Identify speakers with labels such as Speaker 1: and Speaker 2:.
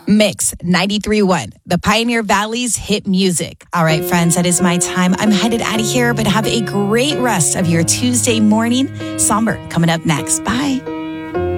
Speaker 1: Mix 93.1, the Pioneer Valley's hit music. All right, friends, that is my time. I'm headed out of here, but have a great rest of your Tuesday morning. Somber coming up next. Bye.